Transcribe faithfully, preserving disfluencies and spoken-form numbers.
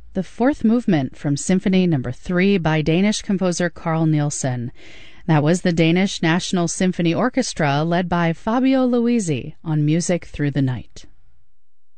the fourth movement from Symphony Number three by Danish composer Carl Nielsen. That was the Danish National Symphony Orchestra led by Fabio Luisi on Music Through the Night.